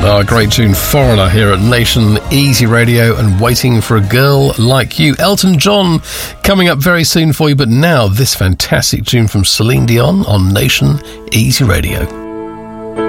Our great tune Foreigner here at Nation Easy Radio and Waiting for a Girl Like You. Elton John coming up very soon for you, but now this fantastic tune from Celine Dion on Nation Easy Radio.